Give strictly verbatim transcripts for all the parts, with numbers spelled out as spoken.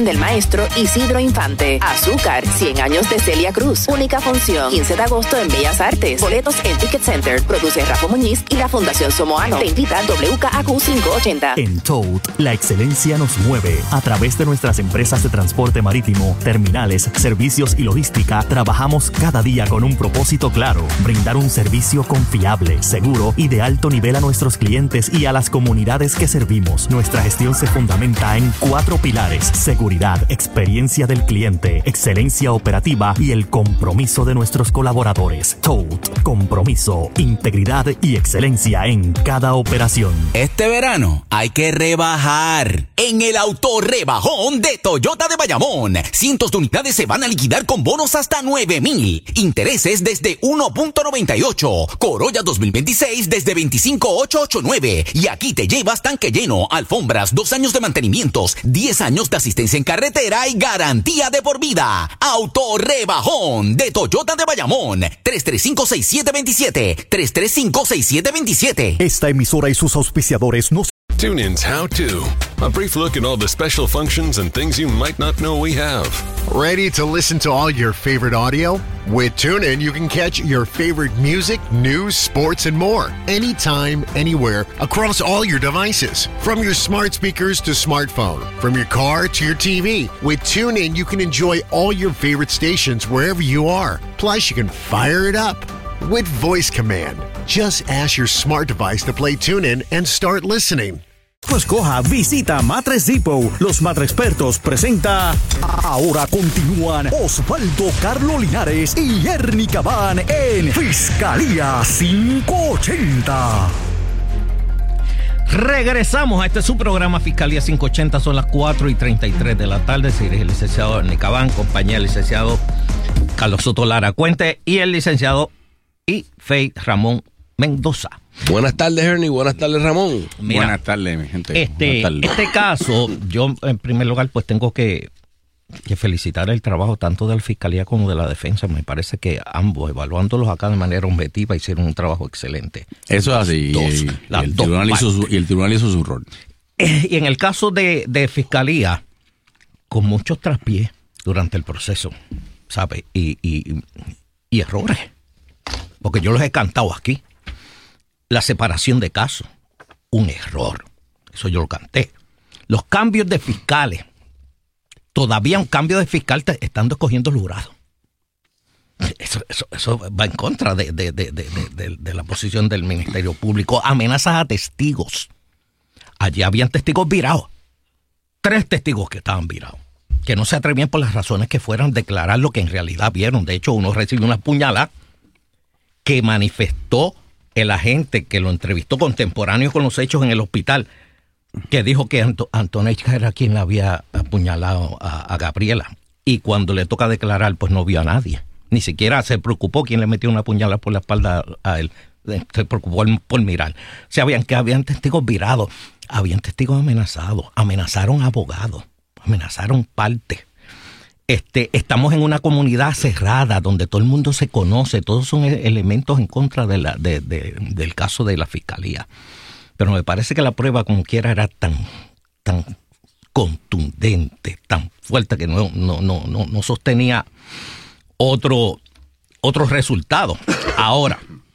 del maestro Isidro Infante. Azúcar, cien años de Celia Cruz. Única función, quince de agosto en Bellas Artes. Boletos en Ticket Center. Produce Rafa Muñiz y la Fundación Somoano. Te invita W K A Q quinientos ochenta. En Toad, la excelencia nos mueve. A través de nuestras empresas de transporte marítimo, terminales, servicios y logística, trabajamos cada día con un propósito claro: brindar un servicio confiable, seguro y de alto nivel a nuestros clientes y a las comunidades que servimos. Nuestra gestión se fundamenta en cuatro pilares: seguridad, experiencia del cliente, excelencia operativa y el compromiso de nuestros colaboradores. Toad, compromiso, integridad y excelencia en cada operación. Este verano hay que rebajar en el autorrebajón de Toyota de Bayamón. Cientos de unidades se van a liquidar con bonos hasta nueve mil. Intereses desde uno punto noventa y ocho. Corolla dos mil veintiséis desde veinticinco mil ochocientos ochenta y nueve. Y aquí te llevas tanque lleno, alfombras, dos años de mantenimientos, diez años de asistencia en carretera y garantía de por vida. Autorrebajón de Toyota de Bayamón. tres tres cinco, seis siete dos siete. tres tres cinco, seis siete dos siete. Esta emisora y sus auspiciadores nos... TuneIn's How To. A brief look at all the special functions and things you might not know we have. Ready to listen to all your favorite audio? With TuneIn, you can catch your favorite music, news, sports, and more. Anytime, anywhere, across all your devices. From your smart speakers to smartphone. From your car to your T V. With TuneIn, you can enjoy all your favorite stations wherever you are. Plus, you can fire it up with voice command. Just ask your smart device to play TuneIn and start listening. Escoja, visita Matres Depot. Los Matrespertos presenta. Ahora continúan Osvaldo Carlo Linares y Ernie Cabán en Fiscalía quinientos ochenta. Regresamos a este su programa Fiscalía quinientos ochenta. Son las cuatro y treinta y tres de la tarde. Se dirige el licenciado Ernie Cabán, compañía del licenciado Carlos Soto Lara Cuente y el licenciado y Fey Ramón Mendoza. Buenas tardes, Ernie. Buenas tardes, Ramón. Mira, buenas tardes, mi gente. Este, tardes. este caso, yo en primer lugar pues tengo que, que felicitar el trabajo tanto de la Fiscalía como de la Defensa. Me parece que ambos, evaluándolos acá de manera objetiva, hicieron un trabajo excelente. Eso es así. Dos, y, y, el tribunal hizo su, y el tribunal hizo su rol. Eh, y en el caso de, de Fiscalía, con muchos traspiés durante el proceso, ¿sabes? Y, y, y errores. Porque yo los he cantado aquí. La separación de casos, un error. Eso yo lo canté. Los cambios de fiscales. Todavía un cambio de fiscal te, estando escogiendo el jurado. Eso, eso, eso va en contra de, de, de, de, de, de la posición del Ministerio Público. Amenazas a testigos. Allí habían testigos virados. Tres testigos que estaban virados. Que no se atrevían por las razones que fueran a declarar lo que en realidad vieron. De hecho, uno recibió una puñalada que manifestó el agente que lo entrevistó contemporáneo con los hechos en el hospital, que dijo que Ant- Antonechka era quien le había apuñalado a, a Gabriela. Y cuando le toca declarar, pues no vio a nadie. Ni siquiera se preocupó quién le metió una puñalada por la espalda a él. Se preocupó por mirar. Sabían que habían testigos virados, habían testigos amenazados, amenazaron abogados, amenazaron parte. Este, estamos en una comunidad cerrada donde todo el mundo se conoce, todos son elementos en contra de la, de, de, del caso de la Fiscalía. Pero me parece que la prueba, como quiera, era tan, tan contundente, tan fuerte que no, no, no, no, no sostenía otro, otro resultado. Ahora,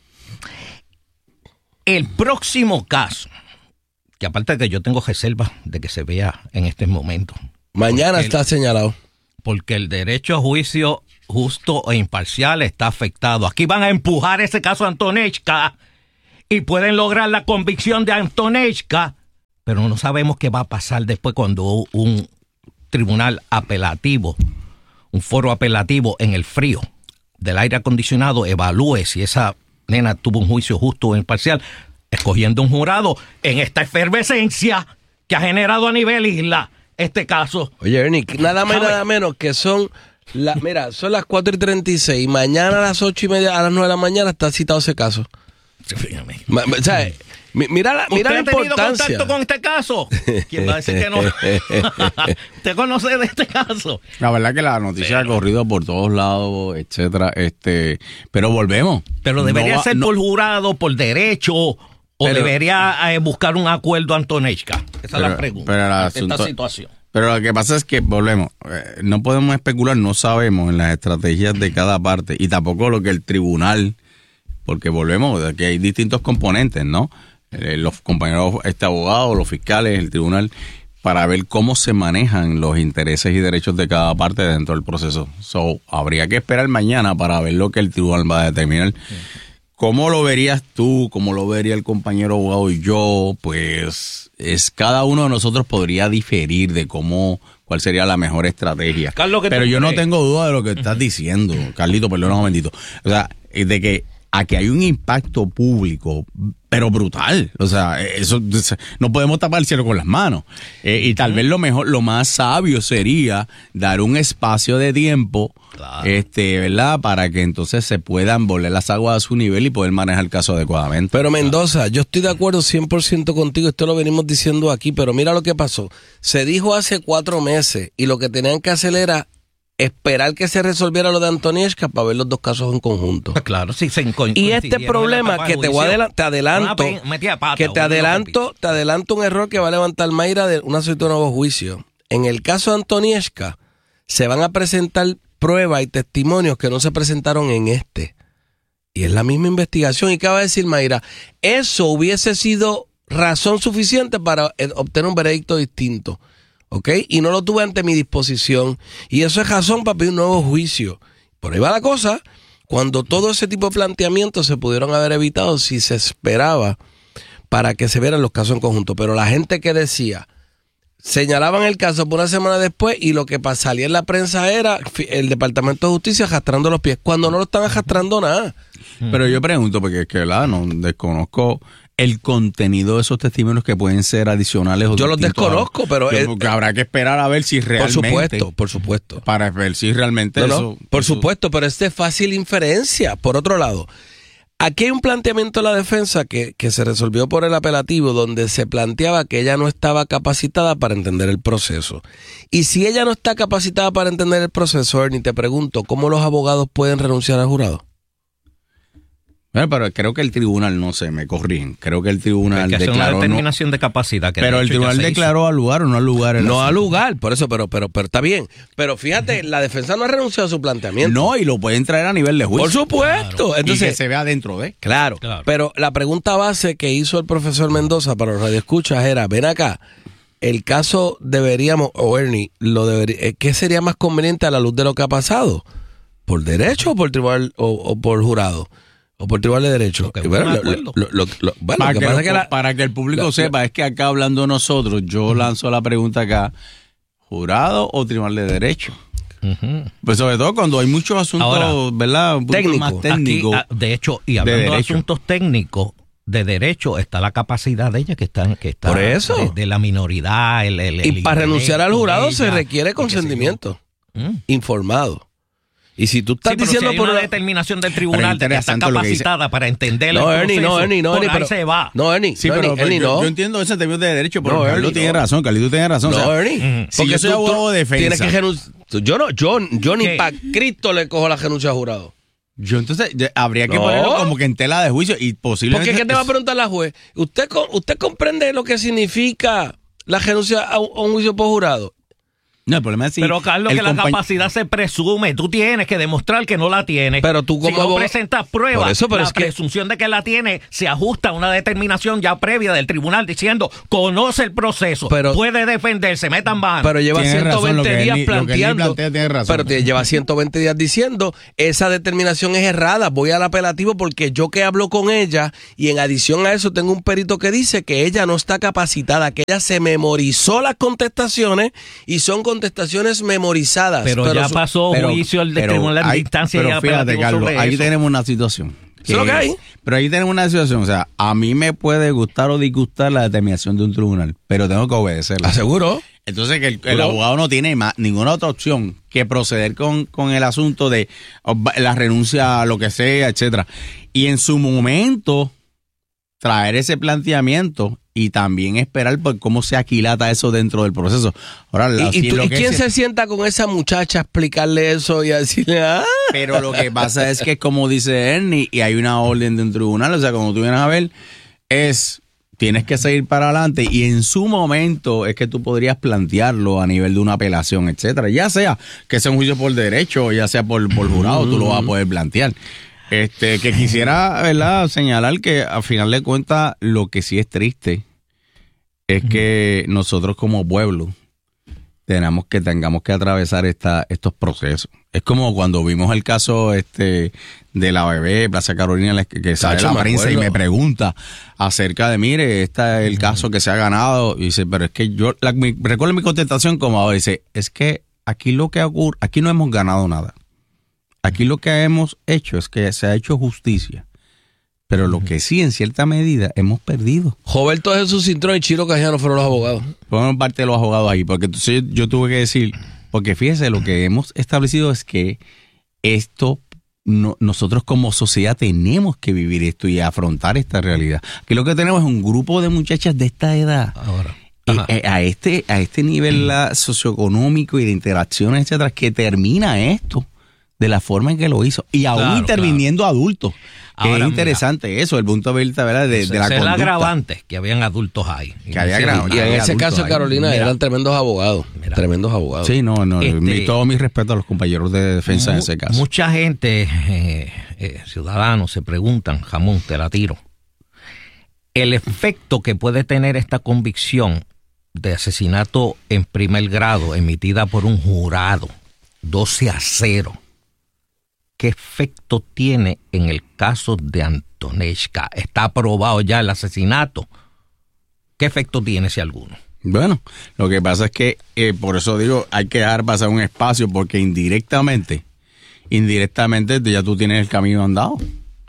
el próximo caso, que aparte de que yo tengo reservas de que se vea en este momento. Mañana está el, señalado. Porque el derecho a juicio justo e imparcial está afectado. Aquí van a empujar ese caso de Antonechka y pueden lograr la convicción de Antonechka, pero no sabemos qué va a pasar después cuando un tribunal apelativo, un foro apelativo en el frío del aire acondicionado evalúe si esa nena tuvo un juicio justo o imparcial, escogiendo un jurado en esta efervescencia que ha generado a nivel isla este caso. Oye, Ernie, nada más nada menos que son, la, mira, son las cuatro y treinta y seis. Mañana a las ocho y media, a las nueve de la mañana está citado ese caso. Ma, o sea, mira la, mira la importancia. ¿Usted ha tenido contacto con este caso? ¿Quién va a decir que no? ¿Usted conoce de este caso? La verdad que la noticia pero, ha corrido por todos lados, etcétera. Este, pero volvemos. Pero debería no va, ser no, por jurado, por derecho, o pero, debería eh, buscar un acuerdo Antonechka. Esa pero, es la pregunta. Pero el ante asunto, esta situación. Pero lo que pasa es que, volvemos, eh, no podemos especular, no sabemos en las estrategias de cada parte y tampoco lo que el tribunal, porque volvemos, que hay distintos componentes, ¿no? Eh, los compañeros este, abogados, los fiscales, el tribunal, para ver cómo se manejan los intereses y derechos de cada parte dentro del proceso. So, habría que esperar mañana para ver lo que el tribunal va a determinar. Sí. ¿Cómo lo verías tú? ¿Cómo lo vería el compañero abogado y yo? Pues es cada uno de nosotros podría diferir de cómo, cuál sería la mejor estrategia. Carlos, pero yo crees? no tengo duda de lo que estás diciendo, Carlito, perdón un momentito. O sea, de que aquí hay un impacto público, pero brutal. O sea, eso no podemos tapar el cielo con las manos. Eh, y tal vez lo mejor, lo más sabio sería dar un espacio de tiempo, claro. este, ¿verdad? Para que entonces se puedan volver las aguas a su nivel y poder manejar el caso adecuadamente. Pero Mendoza, claro. yo estoy de acuerdo cien por ciento contigo, esto lo venimos diciendo aquí, pero mira lo que pasó. Se dijo hace cuatro meses y lo que tenían que hacer era esperar que se resolviera lo de Antonieshka para ver los dos casos en conjunto. Claro, sí, se Y este problema que te voy a adela- te adelanto, pata, que te adelanto, te adelanto un error que va a levantar Mayra de una solicitud de nuevo juicio. En el caso de Antonieshka se van a presentar pruebas y testimonios que no se presentaron en este. Y es la misma investigación. ¿Y qué va a decir Mayra? Eso hubiese sido razón suficiente para obtener un veredicto distinto. ¿Ok? Y no lo tuve ante mi disposición. Y eso es razón para pedir un nuevo juicio. Por ahí va la cosa. Cuando todo ese tipo de planteamientos se pudieron haber evitado si se esperaba para que se vieran los casos en conjunto. Pero la gente que decía, señalaban el caso por una semana después y lo que salía en la prensa era el Departamento de Justicia arrastrando los pies, cuando no lo están arrastrando nada. Pero yo pregunto, porque es que ¿verdad? No desconozco el contenido de esos testimonios que pueden ser adicionales. O yo los desconozco, a, pero... Yo, el, habrá que esperar a ver si realmente... Por supuesto, por supuesto. Para ver si realmente no, eso... No, por eso, supuesto, pero es de fácil inferencia. Por otro lado, aquí hay un planteamiento de la defensa que, que se resolvió por el apelativo, donde se planteaba que ella no estaba capacitada para entender el proceso. Y si ella no está capacitada para entender el proceso, Ernie, te pregunto, ¿cómo los abogados pueden renunciar al jurado? Bueno, pero creo que el tribunal, no sé, me corrigen. Creo que el tribunal que declaró... una determinación no, de capacidad. Que pero de el tribunal declaró al lugar o no al lugar. No al lugar, por eso, pero, pero, pero está bien. Pero fíjate, uh-huh. la defensa no ha renunciado a su planteamiento. No, y lo pueden traer a nivel de juicio. Por supuesto. Claro. Entonces, y que se vea dentro de... Claro, claro, pero la pregunta base que hizo el profesor Mendoza para los radioescuchas era, ven acá, el caso deberíamos, o Ernie, lo debería, ¿qué sería más conveniente a la luz de lo que ha pasado? ¿Por derecho o por tribunal o, o por jurado? O por tribunal de derecho. Okay, bueno, lo, lo, lo, lo, bueno, para, que que que la, para que el público la, sepa, es que acá hablando nosotros, yo lanzo la pregunta acá, ¿jurado o tribunal de derecho? Uh-huh. Pues sobre todo cuando hay muchos asuntos, ahora, ¿verdad? Un técnico, más técnico. Aquí, de hecho, y hablando de, de asuntos técnicos, de derecho, está la capacidad de ella que está, que está por eso. De, de la minoridad. El, el, y el para renunciar al jurado ella, se requiere consentimiento ¿Mm? informado. Y si tú estás sí, diciendo si por una determinación del tribunal de que está capacitada para entender no, el Ernie, proceso, no, Ernie, no, Ernie, pero se va. No, Ernie, sí, no, pero, Ernie, pero Ernie, yo, no. yo entiendo ese término de derecho, pero no, Carlos tiene no. razón, Carlito tiene razón. No, o sea, Ernie, uh-huh. si porque yo soy abogado de defensa. Tienes que renunciar. Yo no, yo, yo ni para Cristo le cojo la renuncia a jurado. Yo entonces habría que no. ponerlo como que en tela de juicio y posiblemente. Porque ¿qué te va a preguntar la juez? ¿Usted, usted comprende lo que significa la renuncia a un, a un juicio por jurado? No, el problema es si pero Carlos, que compañ- la capacidad se presume, tú tienes que demostrar que no la tienes. Pero tú como si no presentas pruebas, eso, pero la es presunción que... de que la tiene se ajusta a una determinación ya previa del tribunal diciendo, conoce el proceso, pero, puede defenderse, metan mano. Pero lleva ciento veinte días Ernie, planteando, pero te lleva ciento veinte días diciendo, esa determinación es errada, voy al apelativo porque yo que hablo con ella y en adición a eso tengo un perito que dice que ella no está capacitada, que ella se memorizó las contestaciones y son contestaciones memorizadas. Pero, pero ya su, pasó pero, juicio el de tribunal de instancia. Pero fíjate, Carlos, ahí eso. tenemos una situación. Que, ¿es lo que hay? Pero ahí tenemos una situación, o sea, a mí me puede gustar o disgustar la determinación de un tribunal, pero tengo que obedecerla. ¿Aseguro? Entonces que el, el abogado no tiene más, ninguna otra opción que proceder con, con el asunto de la renuncia a lo que sea, etcétera. Y en su momento traer ese planteamiento y también esperar por cómo se aquilata eso dentro del proceso. Ahora, ¿Y, y, tú, ¿y quién se... se sienta con esa muchacha a explicarle eso y a decirle, ah? Pero lo que pasa es que, como dice Ernie, y hay una orden de un tribunal, o sea, como tú vienes a ver, es tienes que seguir para adelante y en su momento es que tú podrías plantearlo a nivel de una apelación, etcétera. Ya sea que sea un juicio por derecho o ya sea por, por jurado, tú lo vas a poder plantear. Este, que quisiera, ¿verdad?, señalar que al final de cuentas lo que sí es triste es que nosotros como pueblo tenemos que tengamos que atravesar esta, estos procesos. Es como cuando vimos el caso este de la bebé Plaza Carolina, que, que sale la prensa y me pregunta acerca de, mire, este es el caso que se ha ganado. Y dice, pero es que yo, la, mi, recuerdo mi contestación como ahora, dice, es que aquí lo que ocurre, aquí no hemos ganado nada. Aquí lo que hemos hecho es que se ha hecho justicia. Pero lo que sí, en cierta medida, hemos perdido. Roberto Jesús Cintrón y Chiro Cajano fueron los abogados. Fueron parte de los abogados ahí, porque entonces yo, yo tuve que decir, porque fíjese, lo que hemos establecido es que esto, no, nosotros como sociedad tenemos que vivir esto y afrontar esta realidad. Aquí lo que tenemos es un grupo de muchachas de esta edad. Ahora. Eh, a este a este nivel la, socioeconómico y de interacciones, etcétera, que termina esto de la forma en que lo hizo. Y aún claro, interviniendo claro. adultos. Que Ahora, es interesante mira, eso, el punto de vista, ¿verdad? De, de la conducta. Es el agravante, que habían adultos ahí. Que había gra- y en ese caso de Carolina mira, eran tremendos abogados. Mira, tremendos abogados. Sí, no, no. Este, mi, todo mi respeto a los compañeros de defensa mu- en ese caso. Mucha gente, eh, eh, ciudadanos, se preguntan, jamón, te la tiro. El efecto que puede tener esta convicción de asesinato en primer grado emitida por un jurado, doce a cero. ¿Qué efecto tiene en el caso de Antoneshka? ¿Está aprobado ya el asesinato? ¿Qué efecto tiene, si alguno? Bueno, lo que pasa es que, eh, por eso digo, hay que dejar pasar un espacio, porque indirectamente, indirectamente ya tú tienes el camino andado.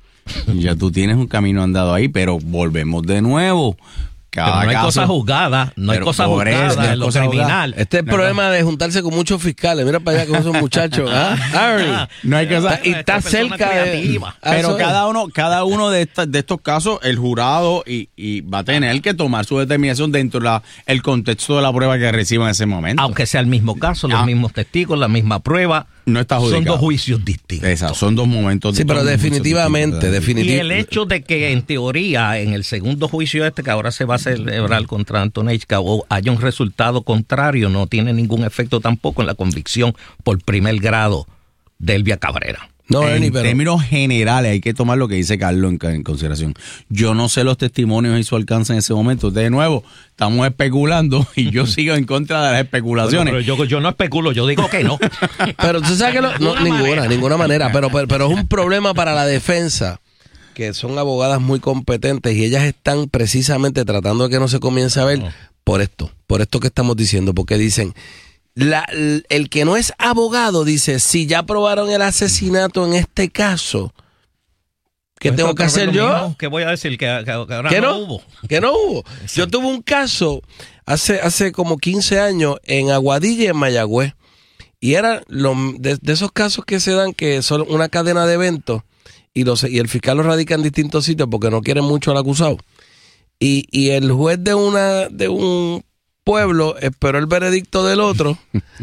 Ya tú tienes un camino andado ahí, pero volvemos de nuevo. Cada pero no hay caso, cosas juzgadas, no hay cosas juzgadas en lo criminal. Este es el no, problema no. de juntarse con muchos fiscales. Mira para allá con esos muchachos. ¿Ah? No hay que está, y está cerca de... Pero Eso cada uno, cada uno de, esta, de estos casos, el jurado y, y va a tener que tomar su determinación dentro del de contexto de la prueba que reciba en ese momento. Aunque sea el mismo caso, los ah. mismos testigos, la misma prueba. No está adjudicado. Son dos juicios distintos. Exacto, son dos momentos Sí, pero definitivamente, definitivamente. Y el hecho de que en teoría, en el segundo juicio este que ahora se va a celebrar contra Antoneshka, o haya un resultado contrario, no tiene ningún efecto tampoco en la convicción por primer grado de Elvia Cabrera. No, en Ernie, pero... términos generales hay que tomar lo que dice Carlos en, en consideración. Yo no sé los testimonios y su alcance en ese momento. De nuevo, estamos especulando y yo sigo en contra de las especulaciones. Bueno, pero yo, yo no especulo, yo digo que no. Pero tú sabes que no, no ninguna, manera. ninguna manera. Pero, pero, pero es un problema para la defensa, que son abogadas muy competentes y ellas están precisamente tratando de que no se comience a ver no. por esto, por esto que estamos diciendo, porque dicen... La, el que no es abogado dice, si ya probaron el asesinato en este caso, ¿qué tengo que hacer yo? ¿Qué voy a decir? Que, que, que ahora ¿Que no, no hubo. Que no hubo. Exacto. Yo tuve un caso hace, hace como quince años en Aguadilla, en Mayagüez, y era lo, de, de esos casos que se dan que son una cadena de eventos y, los, y el fiscal los radica en distintos sitios porque no quieren mucho al acusado. Y, y el juez de una de un pueblo esperó el veredicto del otro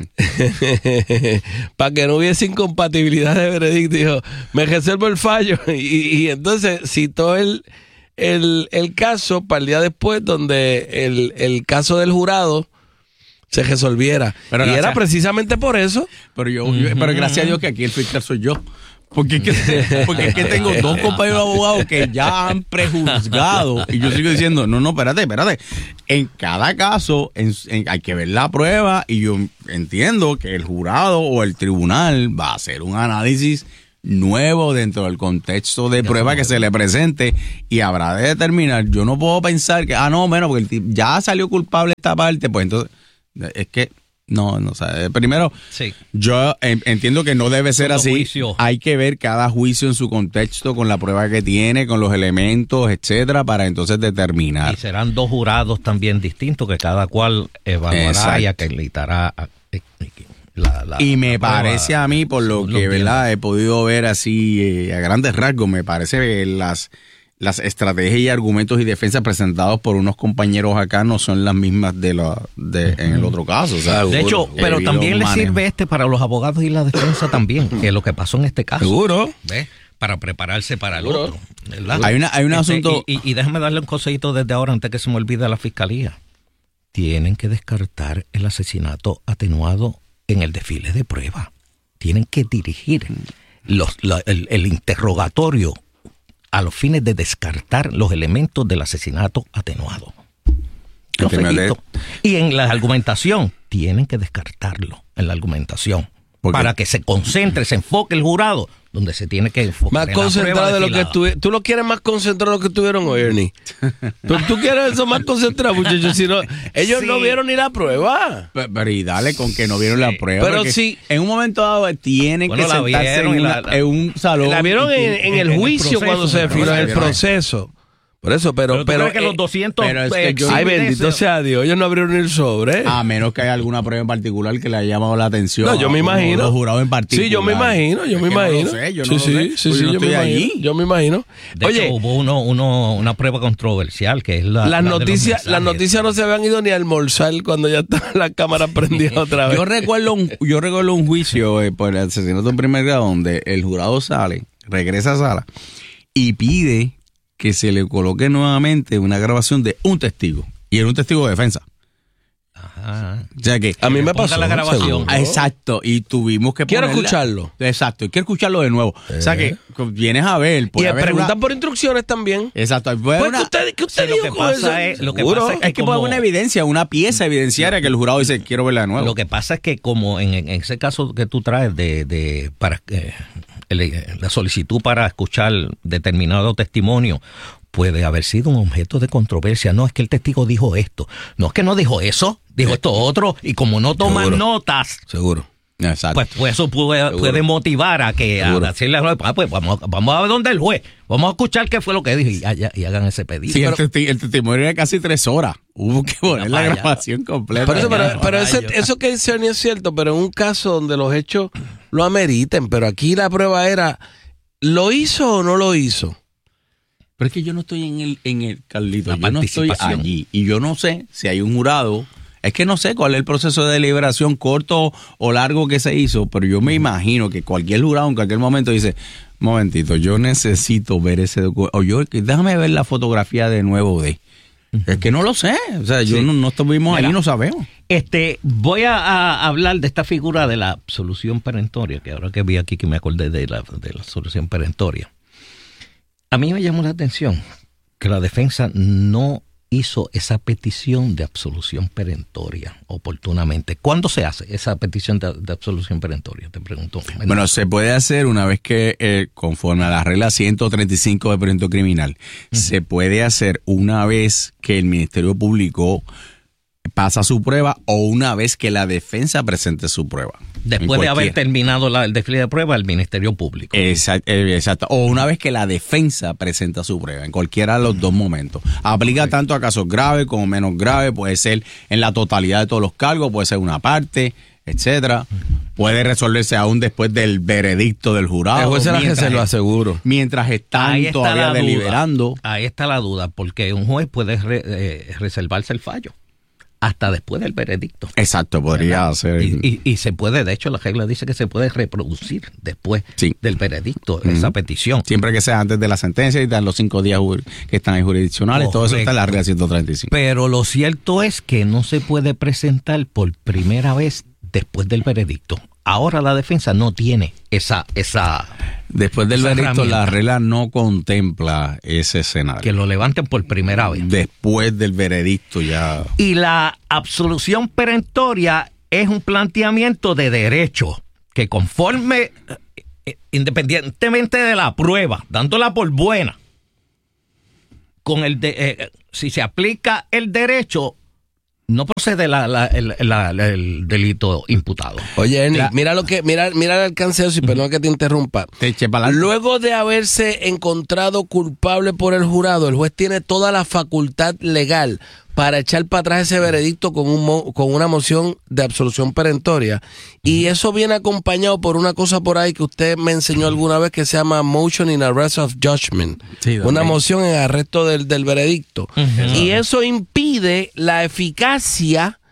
para que no hubiese incompatibilidad de veredicto. Dijo, me reservo el fallo. Y, y entonces citó el, el, el caso para el día después donde el, el caso del jurado se resolviera. Pero y gracias, era precisamente por eso. Pero yo, uh-huh. yo pero gracias a Dios que aquí el fiscal soy yo. Porque es que, porque es que tengo dos compañeros abogados que ya han prejuzgado y yo sigo diciendo, no, no, espérate, espérate. En cada caso en, en, hay que ver la prueba y yo entiendo que el jurado o el tribunal va a hacer un análisis nuevo dentro del contexto de prueba que se le presente y habrá de determinar. Yo no puedo pensar que, ah, no, bueno, porque el tipo ya salió culpable esta parte, pues entonces, es que No, no, o sea, primero, sí. yo entiendo que no debe ser así. Juicio. Hay que ver cada juicio en su contexto, con la prueba que tiene, con los elementos, etcétera, para entonces determinar. Y serán dos jurados también distintos que cada cual evaluará Exacto. y acreditará la, la, y me parece a mí, por lo que verdad he podido ver así eh, a grandes rasgos, me parece que las las estrategias y argumentos y defensas presentados por unos compañeros acá no son las mismas de la de en el otro caso. O sea, de hecho, pero también le sirve este para los abogados y la defensa también, que es lo que pasó en este caso. Seguro. ¿Ves? para prepararse para el Seguro. otro. ¿Verdad? Hay una, hay un Este, asunto. Y, y, y déjame darle un consejito desde ahora antes que se me olvide a la fiscalía. Tienen que descartar el asesinato atenuado en el desfile de prueba. Tienen que dirigir los, la, el, el interrogatorio a los fines de descartar los elementos del asesinato atenuado. Consejito. Y en la argumentación, tienen que descartarlo en la argumentación. Para que se concentre, se enfoque el jurado donde se tiene que enfocar. Más concentrado de lo que estuve. Tú lo quieres más concentrado de lo que tuvieron hoy, Ernie. Pero tú quieres eso más concentrado, muchachos. Si no, ellos sí. no vieron ni la prueba. Pero, pero y dale con que no vieron sí. la prueba. Pero sí. En un momento dado tienen bueno, que sentarse en, una, la, en un salón. La vieron en, en el juicio en el proceso, cuando se definió el proceso. Por eso, pero... Pero, pero que eh, los doscientos... Pero es que yo, ay, bendito sea Dios, ellos no abrieron el sobre. A menos que haya alguna prueba en particular que le haya llamado la atención. No, yo me imagino. Los jurados en particular. Sí, yo me imagino, yo es me imagino. No lo sé, yo no sí, lo sí, sé. Sí, pues sí, yo, sí, no yo me allí. imagino. Yo me imagino. De Oye, hecho, hubo uno, uno, una prueba controversial que es la... Las la noticias las noticias no se habían ido ni a almorzar cuando ya está la cámara prendida otra vez. Yo recuerdo un, yo recuerdo un juicio eh, por el asesinato en primer grado donde el jurado sale, regresa a sala y pide que se le coloque nuevamente una grabación de un testigo. Y era un testigo de defensa. Ajá. O sea que a mí me pasó la grabación. Ah, exacto. Y tuvimos que Quiero ponerla. escucharlo. Exacto. Quiero escucharlo de nuevo. Eh. O sea que vienes a ver. Y preguntan una... por instrucciones también. Exacto. Pues una... ¿Qué usted, ¿qué usted sí, dijo lo que con pasa eso? es, lo que pasa es que, es que como, puede haber una evidencia, una pieza evidenciaria que el jurado dice, quiero verla de nuevo. Lo que pasa es que como en, en ese caso que tú traes de, de para eh, el, la solicitud para escuchar determinado testimonio, puede haber sido un objeto de controversia. No es que el testigo dijo esto. No es que no dijo eso, dijo esto otro. Y como no toman Seguro. notas, Seguro. Exacto. Pues, pues eso puede, puede motivar a que a decirle al juez, ah, pues vamos, vamos a ver dónde el juez, vamos a escuchar qué fue lo que dijo y, y, y hagan ese pedido. Sí, pero, el, testi el testimonio era casi tres horas. Hubo que poner la grabación completa. Por eso, pero, pero ese, eso que dice Ernie es cierto, pero en un caso donde los hechos lo ameriten, pero aquí la prueba era, ¿lo hizo o no lo hizo? Pero es que yo no estoy en el, en el Carlito, yo no estoy allí y yo no sé si hay un jurado, es que no sé cuál es el proceso de deliberación corto o largo que se hizo, pero yo me imagino que cualquier jurado en cualquier momento dice, momentito, yo necesito ver ese documento, o yo, déjame ver la fotografía de nuevo de, es que no lo sé, o sea, yo sí. no, no estuvimos ahí, no sabemos. Este, voy a, a hablar de esta figura de la absolución perentoria, que ahora que vi aquí que me acordé de la, de la absolución perentoria. A mí me llamó la atención que la defensa no hizo esa petición de absolución perentoria oportunamente. ¿Cuándo se hace esa petición de, de absolución perentoria? Te pregunto. Bueno, se puede hacer una vez que, eh, conforme a la regla ciento treinta y cinco del procedimiento criminal, uh-huh. se puede hacer una vez que el Ministerio Público pasa su prueba o una vez que la defensa presente su prueba. Después de haber terminado la, el desfile de prueba, el Ministerio Público. Exacto, exacto. O una vez que la defensa presenta su prueba, en cualquiera de los dos momentos. Aplica Perfecto. Tanto a casos graves como menos graves, puede ser en la totalidad de todos los cargos, puede ser una parte, etcétera. Puede resolverse aún después del veredicto del jurado. El juez mientras, se lo aseguro. Mientras están todavía deliberando. Ahí está la duda, porque un juez puede re, eh, reservarse el fallo hasta después del veredicto. Exacto, podría ¿verdad? ser. Y, y, y se puede, de hecho, la regla dice que se puede reproducir después sí. del veredicto, uh-huh. esa petición. Siempre que sea antes de la sentencia y dan los cinco días que están en jurisdiccionales, Correcto. Todo eso está en la regla ciento treinta y cinco. Pero lo cierto es que no se puede presentar por primera vez después del veredicto. Ahora la defensa no tiene esa... esa Después del esa veredicto, la regla no contempla ese escenario. Que lo levanten por primera vez. Después del veredicto ya... Y la absolución perentoria es un planteamiento de derecho que conforme, independientemente de la prueba, dándola por buena, con el de, eh, si se aplica el derecho, no procede la, la, el, la, el delito imputado. Oye, Ernie, la, mira lo que, mira, mira el alcance de eso, y perdón que te interrumpa. Te eche para Luego de haberse encontrado culpable por el jurado, el juez tiene toda la facultad legal para echar para atrás ese veredicto con un con una moción de absolución perentoria. Y eso viene acompañado por una cosa por ahí que usted me enseñó alguna vez que se llama motion in arrest of judgment. Sí, una moción en arresto del, del veredicto. Uh-huh. Y eso impide la eficacia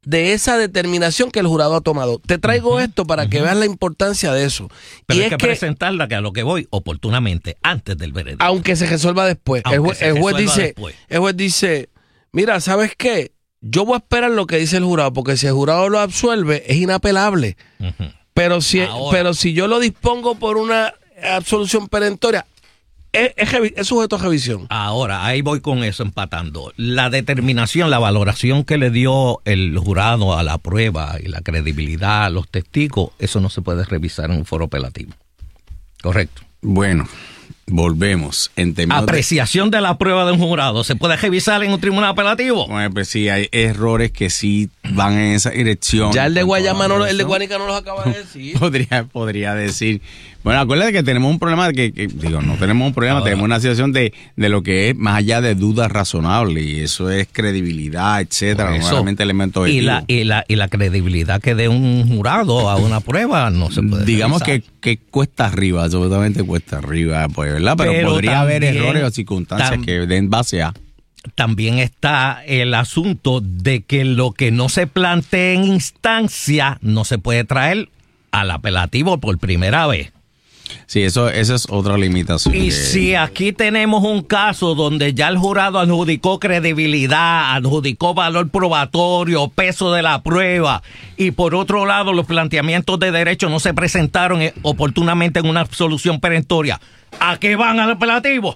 de esa determinación que el jurado ha tomado. Te traigo uh-huh, esto para uh-huh. que veas la importancia de eso. Pero y hay es que, que presentarla, que a lo que voy, oportunamente, antes del veredicto. Aunque se resuelva después. El, ju- el juez dice, después. el juez dice, mira, ¿sabes qué? Yo voy a esperar lo que dice el jurado, porque si el jurado lo absuelve, es inapelable. Uh-huh. Pero si, pero si yo lo dispongo por una absolución perentoria, Es, es, es sujeto a revisión. Ahora, ahí voy con eso empatando. La determinación, la valoración que le dio el jurado a la prueba y la credibilidad a los testigos, eso no se puede revisar en un foro apelativo. Correcto. Bueno, volvemos. En Apreciación de... de la prueba de un jurado, ¿se puede revisar en un tribunal apelativo? Bueno, pues sí, hay errores que sí van en esa dirección. Ya el de Guayama, no, el de Guánica no los acaba de decir. podría, podría decir... Bueno, acuérdate que tenemos un problema, de que, que digo, no tenemos un problema, Ahora. tenemos una situación de, de lo que es más allá de dudas razonables, y eso es credibilidad, etcétera, no solamente elementos y la y la y la credibilidad que dé un jurado a una prueba no se puede digamos que, que cuesta arriba, absolutamente cuesta arriba, pues, ¿verdad? Pero, Pero podría también, haber errores o circunstancias tam, que den base a. También está el asunto de que lo que no se plantee en instancia no se puede traer al apelativo por primera vez. Sí, eso, esa es otra limitación. Y que... si aquí tenemos un caso donde ya el jurado adjudicó credibilidad, adjudicó valor probatorio, peso de la prueba, y por otro lado los planteamientos de derecho no se presentaron oportunamente en una absolución perentoria, ¿a qué van al apelativo?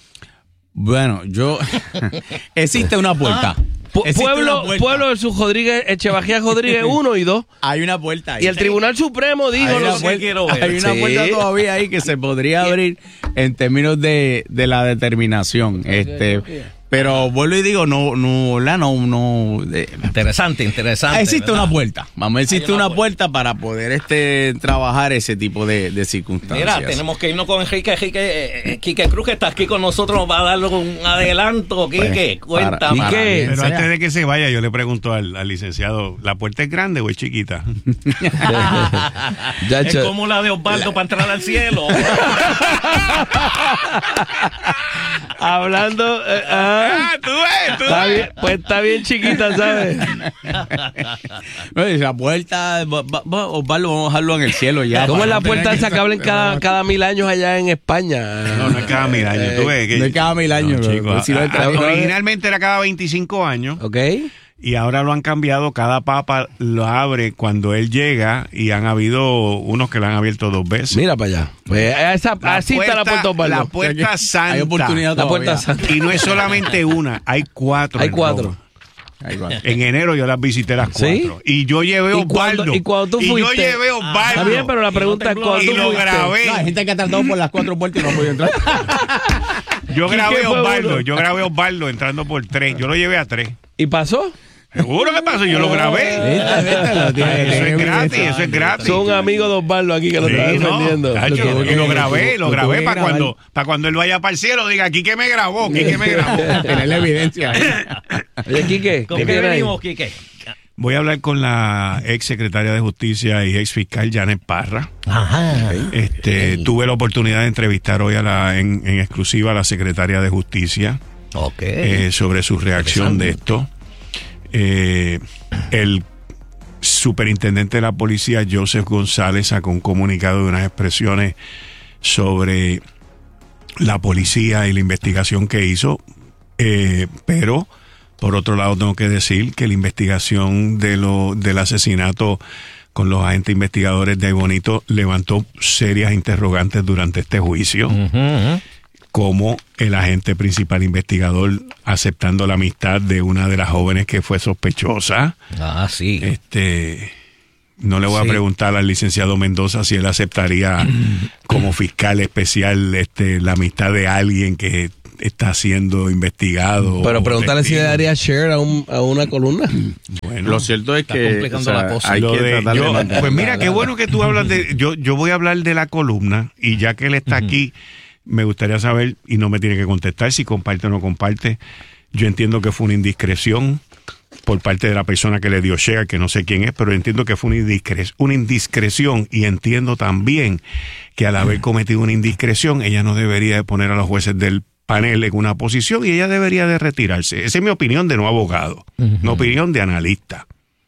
Bueno, yo... existe una puerta. Ah. Pueblo, Pueblo versus Rodríguez, Echevarría Rodríguez uno y dos. Hay una puerta ahí. Y el Tribunal Supremo dijo hay lo que puerta, quiero ver. Hay una sí. puerta todavía ahí que se podría abrir en términos de, de la determinación. Okay, este okay. Pero vuelvo y digo, no, no, la no, no. Eh, interesante, interesante. Existe ¿verdad? una puerta. Vamos, existe una, una puerta. puerta para poder este trabajar ese tipo de, de circunstancias. Mira, tenemos que irnos con Enrique, Enrique, eh, Quique Cruz, que está aquí con nosotros, nos va a dar un adelanto. Quique, pues, cuéntame. Para, para Pero antes de que se vaya, yo le pregunto al, al licenciado, ¿la puerta es grande o es chiquita? ya, es como la de Osvaldo la... para entrar al cielo. Hablando... Eh, ah, Ah, tú ves, tú está ves. Bien, pues está bien chiquita, ¿sabes? La puerta, Osvaldo, vamos a dejarlo en el cielo ya. ¿Cómo es la puerta esa que hablan cada, cada mil años allá en España? No, no es cada mil años, tú ves. Que, no es cada mil años. No, chicos, si a, a, originalmente era cada veinticinco años. Ok. Y ahora lo han cambiado, cada papa lo abre cuando él llega, y han habido unos que lo han abierto dos veces. Mira para allá. Pues esa, así puerta, está la puerta Osvaldo. La puerta santa. Hay oportunidad la puerta santa. Y no es solamente una, hay cuatro. Hay cuatro. En enero yo las visité las cuatro. ¿Sí? Y yo llevé Osvaldo. Y cuando tú fuiste. Y yo llevé Osvaldo. Ah, está bien, pero la pregunta es cuándo. Y lo grabé. No, hay gente que ha tratado por las cuatro puertas y no ha podido entrar. Yo grabé Osvaldo. Yo grabé Osvaldo entrando por tres. Yo lo llevé a tres. ¿Y pasó? Seguro que pasó, yo lo grabé. Viste, viste, lo tiene, eso es gratis, eso es gratis. Son amigos de Osvaldo aquí que lo sí, están defendiendo. No, lo y lo grabé, lo, lo grabé para cuando, para cuando él vaya para el cielo diga, aquí que me grabó, aquí que me grabó. Tener la evidencia. Oye, Quique, ¿con qué venimos, Quique? Voy a hablar con la ex secretaria de Justicia y ex fiscal Janet Parra. Ajá. Este, okay. Tuve la oportunidad de entrevistar hoy a la, en, en exclusiva a la secretaria de Justicia. Okay. Eh, sobre su reacción de esto. Eh, el superintendente de la policía, Joseph González, sacó un comunicado de unas expresiones sobre la policía y la investigación que hizo, eh, pero por otro lado tengo que decir que la investigación de lo, del asesinato con los agentes investigadores de Aybonito levantó serias interrogantes durante este juicio. Uh-huh. Como el agente principal investigador aceptando la amistad de una de las jóvenes que fue sospechosa. Ah, sí. Este, no le voy sí. a preguntar al licenciado Mendoza si él aceptaría como fiscal especial este, la amistad de alguien que está siendo investigado. Pero pregúntale si le daría share a, un, a una columna. Bueno, lo cierto es que o sea, la cosa. Hay que de, yo, de pues mira, qué bueno que tú hablas de... Yo, yo voy a hablar de la columna, y ya que él está uh-huh. aquí, me gustaría saber, y no me tiene que contestar si comparte o no comparte. Yo entiendo que fue una indiscreción por parte de la persona que le dio share, que no sé quién es, pero entiendo que fue una, indiscre- una indiscreción, y entiendo también que al haber cometido una indiscreción, ella no debería de poner a los jueces del panel en una posición, y ella debería de retirarse. Esa es mi opinión de no abogado, uh-huh. una opinión de analista.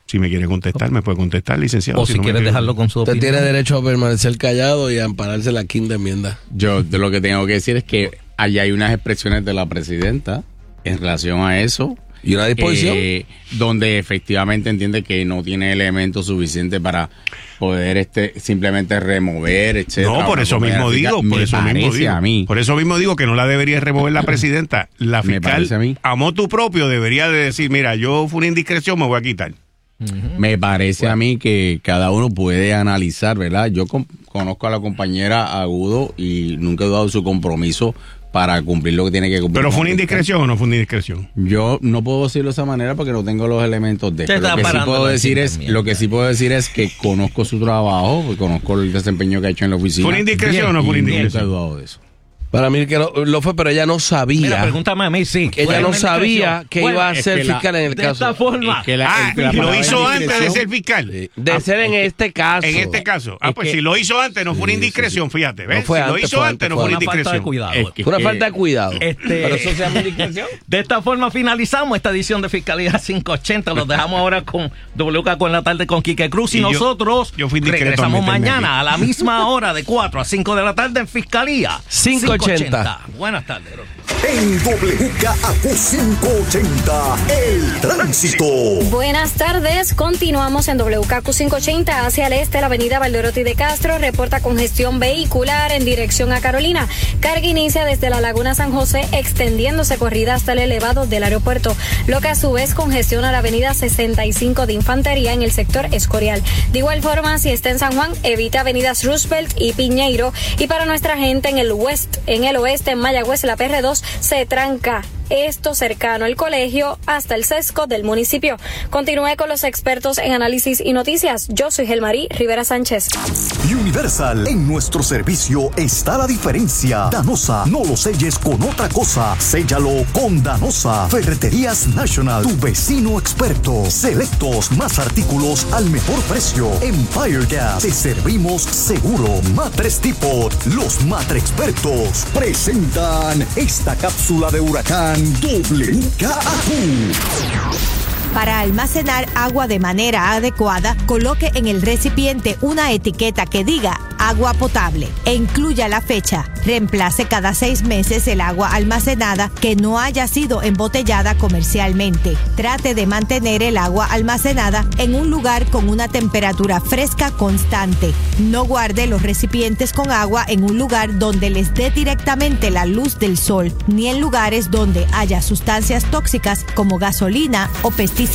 Si me quiere contestar, me puede contestar, licenciado. O si, si no quiere dejarlo con su Usted opinión. tiene derecho a permanecer callado y a ampararse la quinta enmienda. Yo de lo que tengo que decir es que allá hay unas expresiones de la presidenta en relación a eso. ¿Y una disposición? Eh, donde efectivamente entiende que no tiene elementos suficientes para poder este simplemente remover, etcétera. No, por eso mismo digo, por eso mismo digo. A mí. Por eso mismo digo que no la debería remover la presidenta. La fiscal, a, mí. a motu propio, debería de decir, mira, yo fue una indiscreción, me voy a quitar. Uh-huh. Me parece bueno. a mí que cada uno puede analizar, ¿verdad? Yo con, conozco a la compañera Agudo y nunca he dudado de su compromiso para cumplir lo que tiene que cumplir. ¿Pero fue una indiscreción o no fue una indiscreción? Yo no puedo decirlo de esa manera porque no tengo los elementos de... Lo que sí puedo decir es, lo que sí puedo decir es que conozco su trabajo, conozco el desempeño que ha hecho en la oficina. ¿Fue una indiscreción o no fue una indiscreción? Nunca he dudado de eso. Para mí que no, lo fue, pero ella no sabía. Mira, pregúntame a mí, sí. Ella no sabía que bueno, iba a ser fiscal la, en el de caso. De esta forma. Es que la, ah, el, que lo hizo antes de ser fiscal. De ah, ser en este caso. En este caso. Ah, pues que, si lo hizo antes no fue una indiscreción, fíjate. ¿Ves? No fue si antes, lo hizo fue antes no fue una indiscreción. Falta de cuidado. Es que, fue una falta de cuidado. Este, pero eso se llama indiscreción. De esta forma finalizamos esta edición de Fiscalía quinientos ochenta. Los dejamos ahora con W K con la tarde con Quique Cruz y, y nosotros yo, yo regresamos mañana a la misma hora de cuatro a cinco de la tarde en Fiscalía quinientos ochenta. Buenas tardes. En W K A Q quinientos ochenta, el tránsito. Buenas tardes, continuamos en W K A Q quinientos ochenta hacia el este, la avenida Valderotti de Castro reporta congestión vehicular en dirección a Carolina. Carga inicia desde la Laguna San José, extendiéndose corrida hasta el elevado del aeropuerto, lo que a su vez congestiona la avenida sesenta y cinco de Infantería en el sector Escorial. De igual forma, si está en San Juan, evita avenidas Roosevelt y Piñeiro, y para nuestra gente en el west, en el oeste, en Mayagüez, la P R dos se tranca. Esto cercano al colegio hasta el sesco del municipio. Continúe con los expertos en análisis y noticias. Yo soy Gelmarí Rivera Sánchez. Universal, en nuestro servicio está la diferencia. Danosa, no lo selles con otra cosa. Séllalo con Danosa. Ferreterías National, tu vecino experto. Selectos, más artículos al mejor precio. Empire Gas, te servimos seguro. Matres Depot, los Matre Expertos presentan esta cápsula de huracán W K A Q. Para almacenar agua de manera adecuada, coloque en el recipiente una etiqueta que diga agua potable e incluya la fecha. Reemplace cada seis meses el agua almacenada que no haya sido embotellada comercialmente. Trate de mantener el agua almacenada en un lugar con una temperatura fresca constante. No guarde los recipientes con agua en un lugar donde les dé directamente la luz del sol, ni en lugares donde haya sustancias tóxicas como gasolina o pesticidas.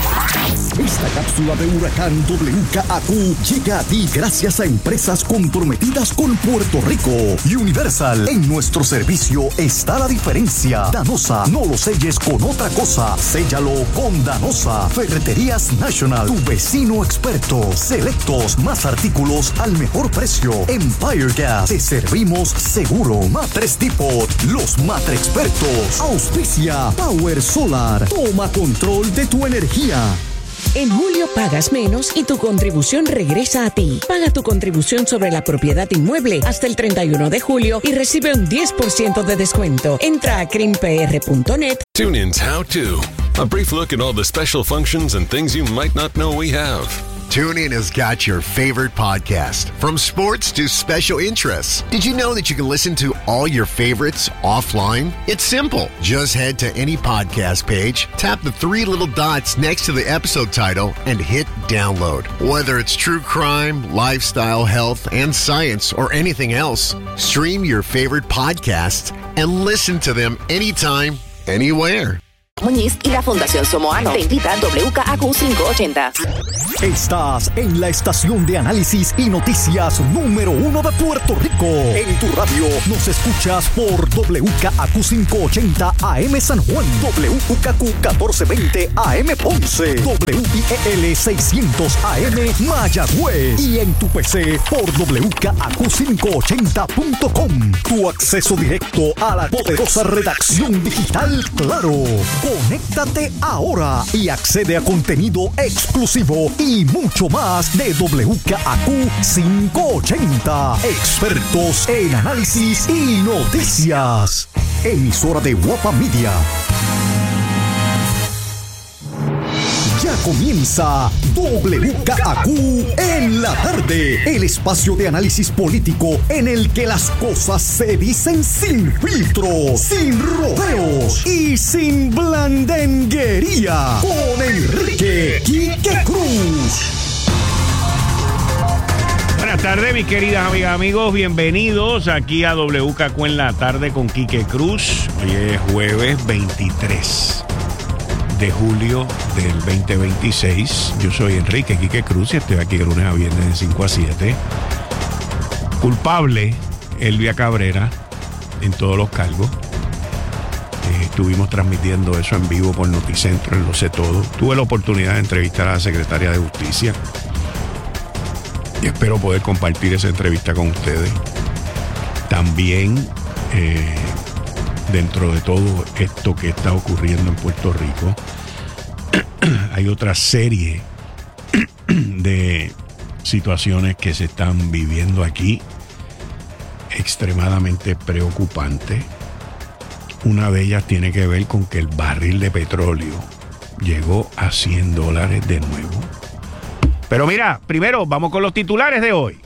Esta cápsula de huracán W K A Q llega a ti gracias a empresas comprometidas con Puerto Rico. Universal, en nuestro servicio está la diferencia. Danosa, no lo selles con otra cosa. Séllalo con Danosa. Ferreterías National, tu vecino experto. Selectos, más artículos al mejor precio. Empire Gas, te servimos seguro. Matres Depot, los Matre Expertos. Auspicia Power Solar. Toma control de tu energía. En julio pagas menos y tu contribución regresa a ti. Paga tu contribución sobre la propiedad inmueble hasta el treinta y uno de julio y recibe un diez por ciento de descuento. Entra a crim p r punto net. TuneIn's How To. A brief look at all the special functions and things you might not know we have. TuneIn has got your favorite podcast, from sports to special interests. Did you know that you can listen to all your favorites offline? It's simple. Just head to any podcast page, tap the three little dots next to the episode title, and hit download. Whether it's true crime, lifestyle, health, and science, or anything else, stream your favorite podcasts and listen to them anytime, anywhere. Muñiz y la Fundación Somoano te invita a W K A Q quinientos ochenta. Estás en la estación de análisis y noticias número uno de Puerto Rico. En tu radio nos escuchas por W K A Q quinientos ochenta A M San Juan, W K Q catorce veinte A M Ponce, W I E L seiscientos A M Mayagüez y en tu P C por W K A Q quinientos ochenta punto com. Tu acceso directo a la poderosa redacción digital Claro. Conéctate ahora y accede a contenido exclusivo y mucho más de W K A Q quinientos ochenta. Expertos en análisis y noticias. Emisora de Guapa Media. Ya comienza W K A Q en la tarde, el espacio de análisis político en el que las cosas se dicen sin filtro, sin rodeos y sin blandenguería. Con Enrique Quique Cruz. Buenas tardes, mis queridas amigas, amigos. Bienvenidos aquí a W K A Q en la tarde con Quique Cruz. Hoy es jueves veintitrés de julio del veinte veintiséis. Yo soy Enrique Quique Cruz y estoy aquí de lunes a viernes de cinco a siete. Culpable, Elvia Cabrera, en todos los cargos. Eh, estuvimos transmitiendo eso en vivo por Noticentro, en Lo Sé Todo. Tuve la oportunidad de entrevistar a la secretaria de Justicia y espero poder compartir esa entrevista con ustedes. También, eh, dentro de todo esto que está ocurriendo en Puerto Rico, hay otra serie de situaciones que se están viviendo aquí extremadamente preocupantes. Una de ellas tiene que ver con que el barril de petróleo llegó a cien dólares de nuevo. Pero mira, primero vamos con los titulares de hoy.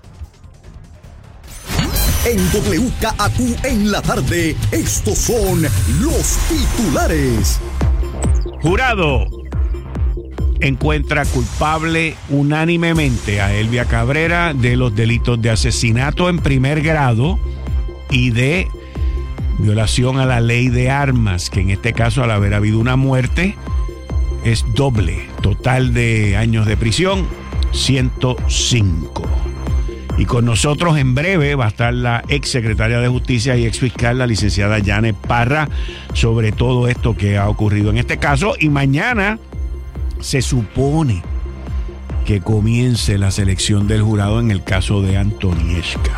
En W K A Q en la tarde, estos son los titulares. Jurado encuentra culpable unánimemente a Elvia Cabrera de los delitos de asesinato en primer grado y de violación a la ley de armas, que en este caso, al haber habido una muerte, es doble. Total de años de prisión, ciento cinco. Y con nosotros en breve va a estar la ex secretaria de Justicia y ex fiscal, la licenciada Janet Parra, sobre todo esto que ha ocurrido en este caso. Y mañana se supone que comience la selección del jurado en el caso de Antonieshka.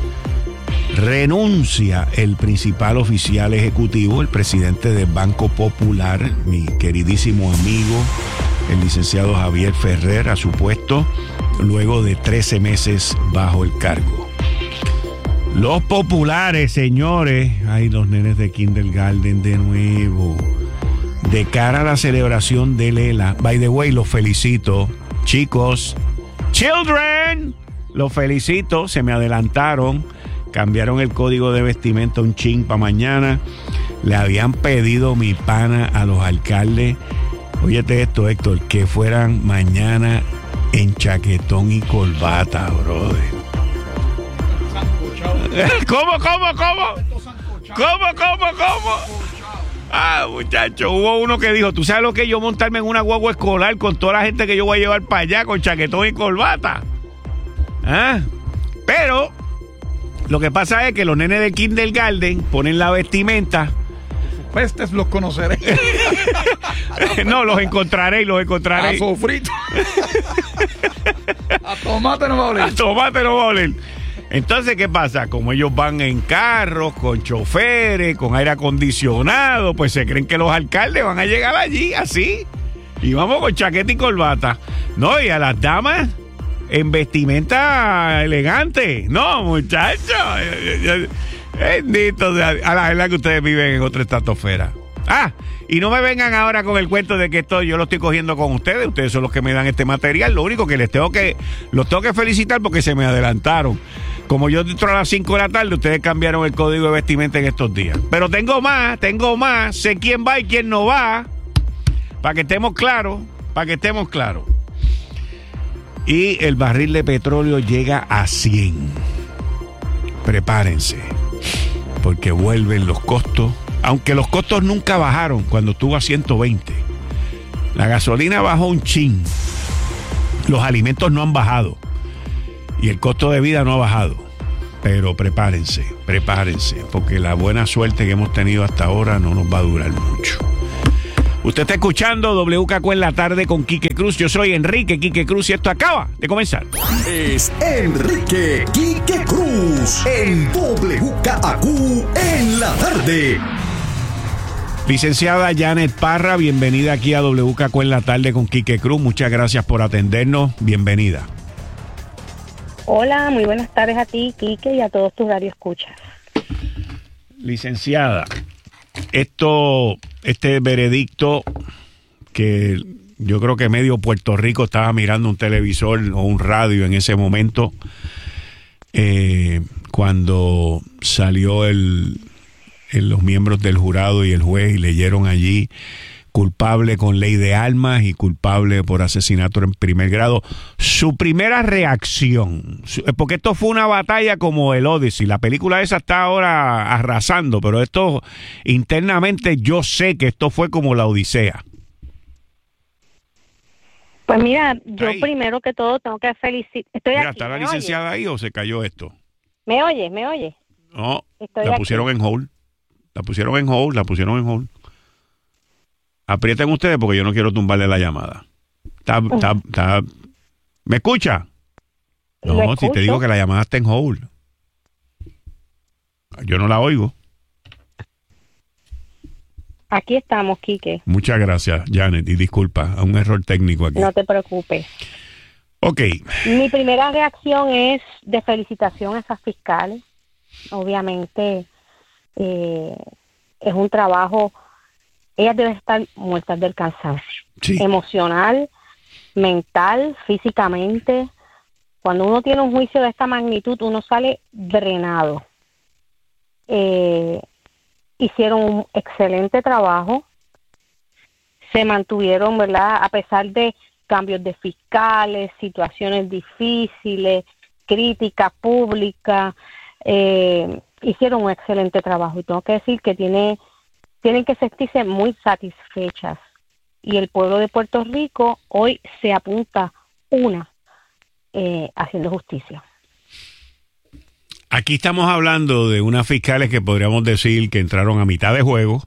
Renuncia el principal oficial ejecutivo, el presidente del Banco Popular, mi queridísimo amigo, el licenciado Javier Ferrer, a su puesto, luego de trece meses bajo el cargo. Los populares, señores, ay, los nenes de kindergarten de nuevo, de cara a la celebración de Lela. By the way, los felicito, chicos, children, los felicito, se me adelantaron, cambiaron el código de vestimenta un chin para mañana. Le habían pedido mi pana a los alcaldes, óyete esto, Héctor, que fueran mañana en chaquetón y corbata, brother. ¿Cómo, cómo, cómo? ¿Cómo, cómo, cómo? Ah, muchacho, hubo uno que dijo, ¿tú sabes lo que es yo montarme en una guagua escolar con toda la gente que yo voy a llevar para allá con chaquetón y corbata? ¿Ah? Pero lo que pasa es que los nenes de kindergarten ponen la vestimenta. Pestes los conoceré. No, los encontraré y los encontraré. A sofrito. A tomate no va a oler. A tomate no va a oler. Entonces, ¿qué pasa? Como ellos van en carros, con choferes, con aire acondicionado, pues se creen que los alcaldes van a llegar allí así. Y vamos con chaqueta y corbata. No, y a las damas en vestimenta elegante. No, muchachos. Bendito, a la verdad que ustedes viven en otra estratosfera. Ah, y no me vengan ahora con el cuento de que esto yo lo estoy cogiendo con ustedes. Ustedes son los que me dan este material. Lo único que les tengo que, los tengo que felicitar porque se me adelantaron. Como yo entro a las cinco de la tarde, ustedes cambiaron el código de vestimenta en estos días. Pero tengo más, tengo más. Sé quién va y quién no va. Para que estemos claros, para que estemos claros. Y el barril de petróleo llega a cien. Prepárense, porque vuelven los costos. Aunque los costos nunca bajaron cuando estuvo a ciento veinte. La gasolina bajó un chin. Los alimentos no han bajado. Y el costo de vida no ha bajado. Pero prepárense, prepárense, porque la buena suerte que hemos tenido hasta ahora no nos va a durar mucho. Usted está escuchando W K A Q en la tarde con Quique Cruz. Yo soy Enrique Quique Cruz y esto acaba de comenzar. Es Enrique Quique Cruz en W K A Q en la tarde. Licenciada Janet Parra, bienvenida aquí a W K A Q en la tarde con Quique Cruz. Muchas gracias por atendernos. Bienvenida. Hola, muy buenas tardes a ti, Quique, y a todos tus radioescuchas. Licenciada, esto, este veredicto que yo creo que medio Puerto Rico estaba mirando un televisor o un radio en ese momento, eh, cuando salió el, el, los miembros del jurado y el juez y leyeron allí culpable con ley de armas y culpable por asesinato en primer grado. Su primera reacción, porque esto fue una batalla como el Odyssey, la película esa está ahora arrasando, pero esto internamente yo sé que esto fue como la Odisea. Pues mira, yo ahí. primero que todo tengo que felicitar. Estoy Mira, aquí, ¿está la ¿me licenciada oye? ahí o se cayó esto? ¿Me oye? ¿Me oye? No, Estoy la aquí. pusieron en hold. La pusieron en hold, la pusieron en hold. Aprieten ustedes porque yo no quiero tumbarle la llamada. Está, está, está... ¿Me escucha? No, si te digo que la llamada está en hold. Yo no la oigo. Aquí estamos, Quique. Muchas gracias, Janet, y disculpa, a un error técnico aquí. No te preocupes. Ok. Mi primera reacción es de felicitación a esas fiscales. Obviamente eh, es un trabajo, ellas deben estar muertas del cansancio. Sí. Emocional, mental, físicamente. Cuando uno tiene un juicio de esta magnitud, uno sale drenado. Eh, hicieron un excelente trabajo. Se mantuvieron, ¿verdad? A pesar de cambios de fiscales, situaciones difíciles, crítica pública, eh, hicieron un excelente trabajo. Y tengo que decir que tiene, tienen que sentirse muy satisfechas. Y el pueblo de Puerto Rico hoy se apunta una eh, haciendo justicia. Aquí estamos hablando de unas fiscales que podríamos decir que entraron a mitad de juego,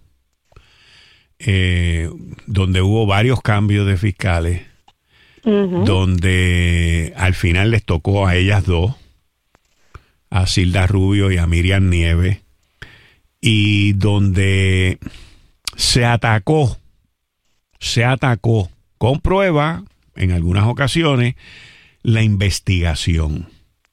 eh, donde hubo varios cambios de fiscales, uh-huh. donde al final les tocó a ellas dos, a Zilda Rubio y a Miriam Nieves, y donde se atacó, se atacó con prueba, en algunas ocasiones, la investigación.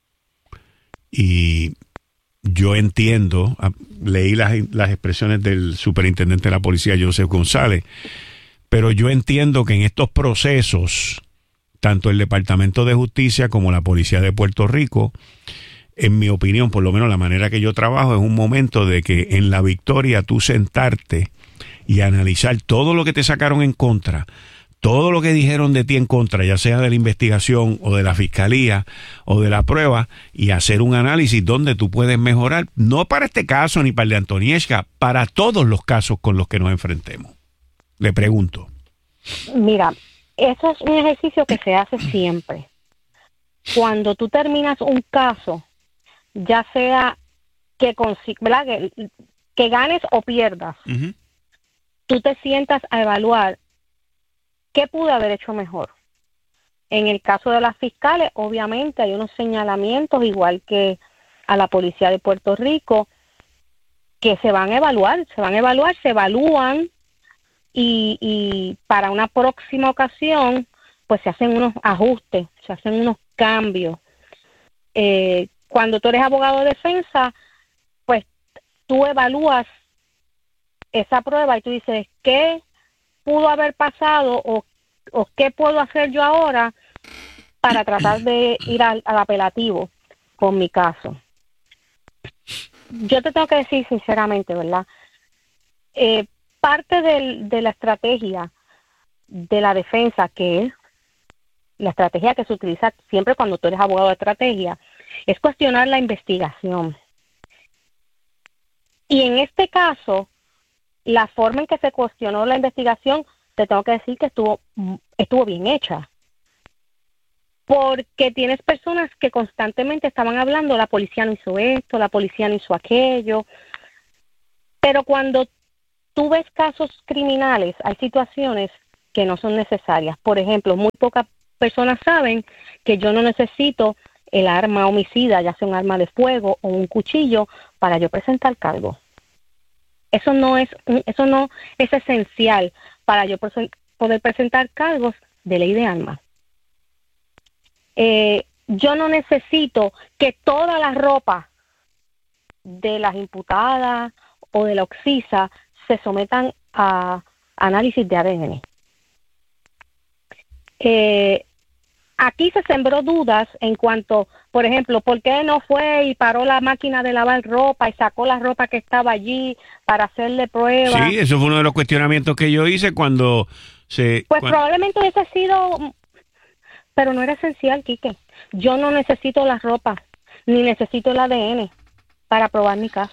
Y yo entiendo, leí las, las expresiones del superintendente de la policía, Joseph González, pero yo entiendo que en estos procesos, tanto el Departamento de Justicia como la Policía de Puerto Rico, en mi opinión, por lo menos la manera que yo trabajo, es un momento de que en la victoria tú sentarte y analizar todo lo que te sacaron en contra, todo lo que dijeron de ti en contra, ya sea de la investigación o de la fiscalía o de la prueba, y hacer un análisis donde tú puedes mejorar, no para este caso ni para el de Antonieshka, para todos los casos con los que nos enfrentemos. Le pregunto. Mira, eso es un ejercicio que se hace siempre. Cuando tú terminas un caso, ya sea que, consi- ¿verdad? que, que ganes o pierdas, uh-huh. tú te sientas a evaluar ¿qué pude haber hecho mejor? En el caso de las fiscales, obviamente hay unos señalamientos, igual que a la policía de Puerto Rico, que se van a evaluar, se van a evaluar, se evalúan y, y para una próxima ocasión, pues se hacen unos ajustes, se hacen unos cambios. Eh, cuando tú eres abogado de defensa, pues tú evalúas esa prueba y tú dices, ¿qué pudo haber pasado o, o qué puedo hacer yo ahora para tratar de ir al, al apelativo con mi caso? Yo te tengo que decir sinceramente, ¿verdad? Eh, parte del, de la estrategia de la defensa, que es la estrategia que se utiliza siempre cuando tú eres abogado de estrategia, es cuestionar la investigación. Y en este caso, la forma en que se cuestionó la investigación, te tengo que decir que estuvo, estuvo bien hecha. Porque tienes personas que constantemente estaban hablando, la policía no hizo esto, la policía no hizo aquello. Pero cuando tú ves casos criminales, hay situaciones que no son necesarias. Por ejemplo, muy pocas personas saben que yo no necesito el arma homicida, ya sea un arma de fuego o un cuchillo, para yo presentar cargo. Eso no es, eso no es esencial para yo poder presentar cargos de ley de armas. Eh, yo no necesito que toda la ropa de las imputadas o de la Oxisa se sometan a análisis de A D N. eh, aquí se sembró dudas en cuanto, por ejemplo, ¿por qué no fue y paró la máquina de lavar ropa y sacó la ropa que estaba allí para hacerle pruebas? Sí, eso fue uno de los cuestionamientos que yo hice cuando se... Pues cuando... probablemente hubiese sido, pero no era esencial, Quique. Yo no necesito la ropa, ni necesito el A D N para probar mi caso.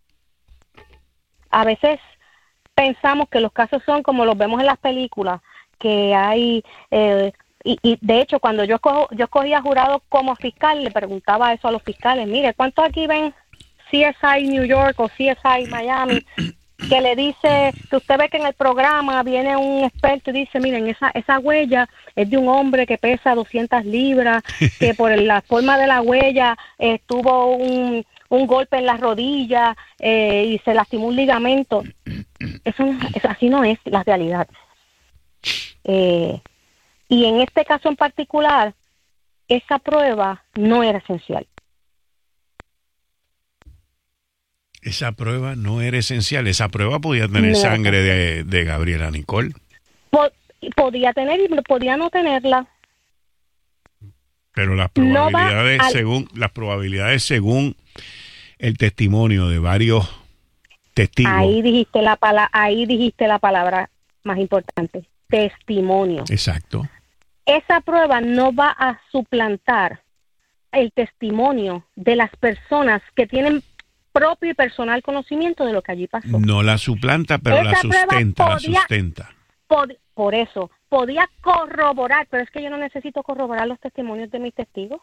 A veces pensamos que los casos son como los vemos en las películas, que hay... Eh, Y, y de hecho, cuando yo escojo, yo escogía jurado como fiscal, le preguntaba eso a los fiscales, mire, ¿cuántos aquí ven C S I New York o C S I Miami? Que le dice, que usted ve que en el programa viene un experto y dice, miren, esa esa huella es de un hombre que pesa doscientas libras, que por la forma de la huella eh, tuvo un, un golpe en la rodilla eh, y se lastimó un ligamento. Eso, eso así no es la realidad. Eh... Y en este caso en particular, esa prueba no era esencial. Esa prueba no era esencial. Esa prueba podía tener no. sangre de, de Gabriela Nicole. Pod, podía tener y podía no tenerla. Pero las probabilidades, no al... según las probabilidades según el testimonio de varios testigos. Ahí dijiste la palabra, ahí dijiste la palabra más importante, testimonio. Exacto. Esa prueba no va a suplantar el testimonio de las personas que tienen propio y personal conocimiento de lo que allí pasó. No la suplanta, pero Esa la sustenta, podía, la sustenta. Pod, por eso, podía corroborar, pero es que yo no necesito corroborar los testimonios de mis testigos.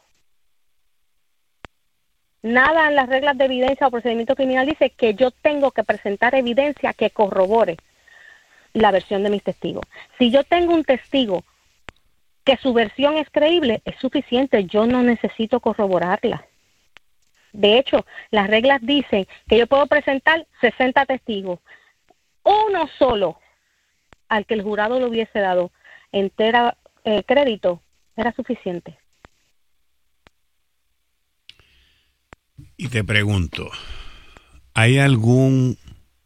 Nada en las reglas de evidencia o procedimiento criminal dice que yo tengo que presentar evidencia que corrobore la versión de mis testigos. Si yo tengo un testigo que su versión es creíble, es suficiente, yo no necesito corroborarla. De hecho, las reglas dicen que yo puedo presentar sesenta testigos. Uno solo al que el jurado le hubiese dado entera eh, crédito era suficiente. Y te pregunto, ¿hay algún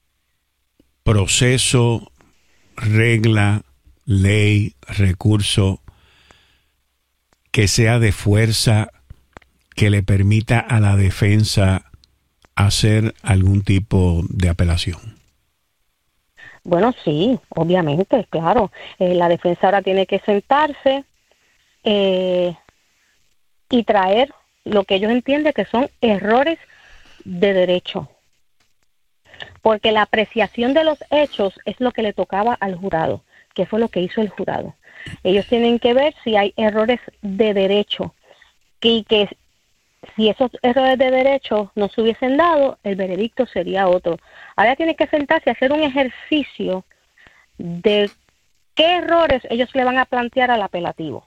proceso, regla, ley, recurso que sea de fuerza que le permita a la defensa hacer algún tipo de apelación? Bueno, sí, obviamente, claro. Eh, la defensa ahora tiene que sentarse eh, y traer lo que ellos entienden que son errores de derecho. Porque la apreciación de los hechos es lo que le tocaba al jurado, que fue lo que hizo el jurado. Ellos tienen que ver si hay errores de derecho, y que si esos errores de derecho no se hubiesen dado, el veredicto sería otro. Ahora tienen que sentarse a hacer un ejercicio de qué errores ellos le van a plantear al apelativo,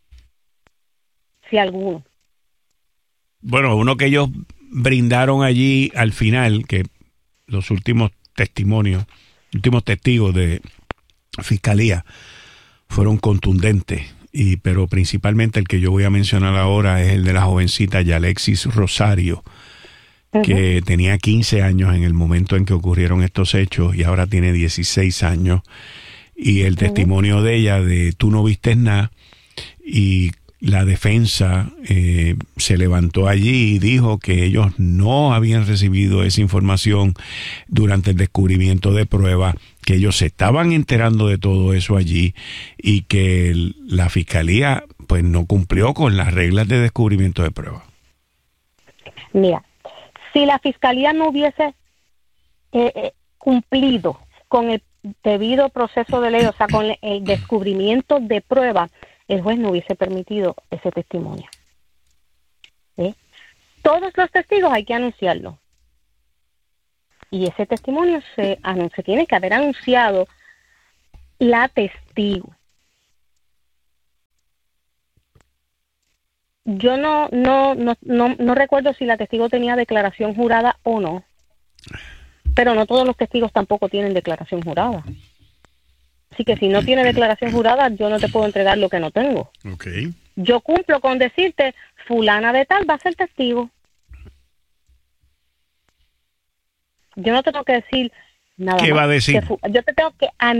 si alguno. Bueno, uno que ellos brindaron allí al final, que los últimos testimonios, últimos testigos de fiscalía fueron contundentes, y pero principalmente el que yo voy a mencionar ahora es el de la jovencita Yalexis Rosario, uh-huh. que tenía quince años en el momento en que ocurrieron estos hechos y ahora tiene dieciséis años, y el uh-huh. testimonio de ella de tú no viste nada, y la defensa eh, se levantó allí y dijo que ellos no habían recibido esa información durante el descubrimiento de pruebas, que ellos se estaban enterando de todo eso allí y que el, la fiscalía pues no cumplió con las reglas de descubrimiento de pruebas. Mira, si la fiscalía no hubiese eh, eh, cumplido con el debido proceso de ley, o sea, con el descubrimiento de pruebas, el juez no hubiese permitido ese testimonio. ¿Sí? Todos los testigos hay que anunciarlo. Y ese testimonio se, se tiene que haber anunciado la testigo. Yo no, no, no, no, no recuerdo si la testigo tenía declaración jurada o no, pero no todos los testigos tampoco tienen declaración jurada. Así que si no tiene declaración jurada, yo no te puedo entregar lo que no tengo. Okay. Yo cumplo con decirte, fulana de tal va a ser testigo. Yo no te tengo que decir nada ¿Qué más. va a decir? Yo te tengo que